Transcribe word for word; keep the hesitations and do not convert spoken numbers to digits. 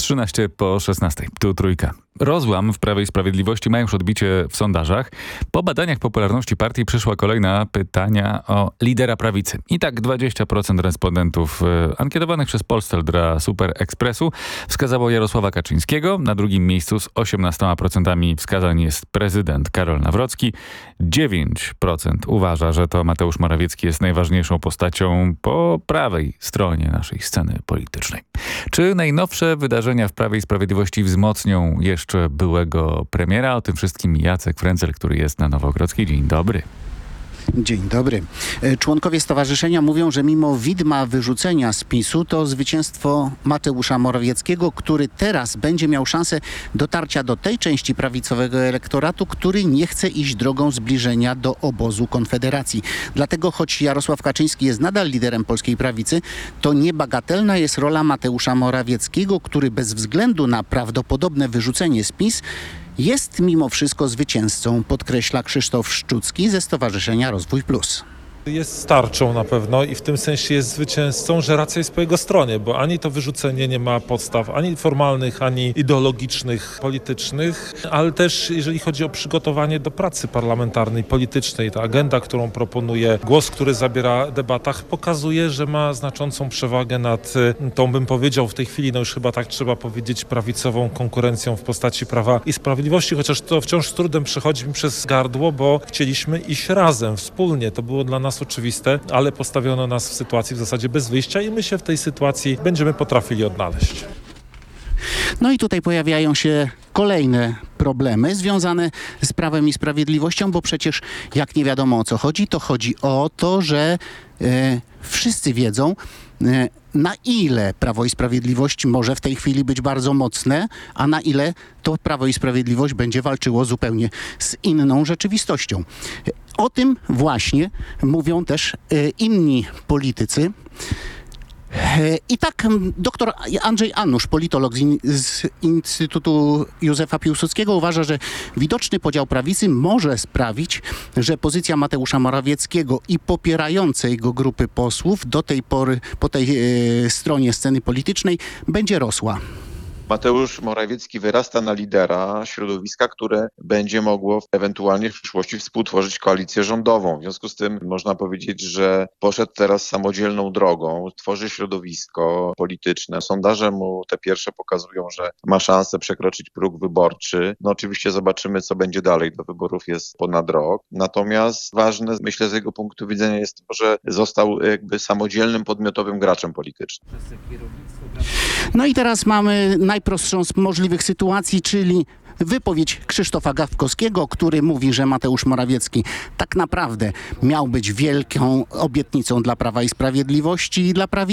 trzynaście po szesnastej. Tu Trójka. Rozłam w Prawie i Sprawiedliwości ma już odbicie w sondażach. Po badaniach popularności partii przyszła kolejna pytania o lidera prawicy. I tak dwadzieścia procent respondentów ankietowanych przez Polstel dla Super Expressu wskazało Jarosława Kaczyńskiego. Na drugim miejscu z osiemnastoma procentami wskazań jest prezydent Karol Nawrocki. dziewięć procent uważa, że to Mateusz Morawiecki jest najważniejszą postacią po prawej stronie naszej sceny politycznej. Czy najnowsze wydarzenia w Prawie i Sprawiedliwości wzmocnią jeszcze byłego premiera? O tym wszystkim Jacek Frędzel, który jest na Nowogrodzkiej. Dzień dobry. Dzień dobry. Członkowie stowarzyszenia mówią, że mimo widma wyrzucenia z PiSu to zwycięstwo Mateusza Morawieckiego, który teraz będzie miał szansę dotarcia do tej części prawicowego elektoratu, który nie chce iść drogą zbliżenia do obozu Konfederacji. Dlatego, choć Jarosław Kaczyński jest nadal liderem polskiej prawicy, to niebagatelna jest rola Mateusza Morawieckiego, który bez względu na prawdopodobne wyrzucenie z PiS jest mimo wszystko zwycięzcą, podkreśla Krzysztof Szczucki ze Stowarzyszenia Rozwój Plus. Jest starczą na pewno i w tym sensie jest zwycięzcą, że racja jest po jego stronie, bo ani to wyrzucenie nie ma podstaw, ani formalnych, ani ideologicznych, politycznych, ale też jeżeli chodzi o przygotowanie do pracy parlamentarnej, politycznej, ta agenda, którą proponuje, głos, który zabiera w debatach, pokazuje, że ma znaczącą przewagę nad tą, bym powiedział w tej chwili, no już chyba tak trzeba powiedzieć, prawicową konkurencją w postaci Prawa i Sprawiedliwości, chociaż to wciąż z trudem przechodzi mi przez gardło, bo chcieliśmy iść razem, wspólnie, to było dla nas oczywiste, ale postawiono nas w sytuacji w zasadzie bez wyjścia i my się w tej sytuacji będziemy potrafili odnaleźć. No i tutaj pojawiają się kolejne problemy związane z Prawem i Sprawiedliwością, bo przecież jak nie wiadomo o co chodzi, to chodzi o to, że e, wszyscy wiedzą, e, na ile Prawo i Sprawiedliwość może w tej chwili być bardzo mocne, a na ile to Prawo i Sprawiedliwość będzie walczyło zupełnie z inną rzeczywistością. O tym właśnie mówią też e, inni politycy. I tak dr Andrzej Anusz, politolog z, in, z Instytutu Józefa Piłsudskiego, uważa, że widoczny podział prawicy może sprawić, że pozycja Mateusza Morawieckiego i popierającej go grupy posłów do tej pory po tej e, stronie sceny politycznej będzie rosła. Mateusz Morawiecki wyrasta na lidera środowiska, które będzie mogło ewentualnie w przyszłości współtworzyć koalicję rządową. W związku z tym można powiedzieć, że poszedł teraz samodzielną drogą, tworzy środowisko polityczne. Sondaże mu te pierwsze pokazują, że ma szansę przekroczyć próg wyborczy. No oczywiście zobaczymy, co będzie dalej. Do wyborów jest ponad rok. Natomiast ważne, myślę, z jego punktu widzenia jest to, że został jakby samodzielnym, podmiotowym graczem politycznym. No i teraz mamy najprostszą z możliwych sytuacji, czyli wypowiedź Krzysztofa Gawkowskiego, który mówi, że Mateusz Morawiecki tak naprawdę miał być wielką obietnicą dla Prawa i Sprawiedliwości i dla prawicy.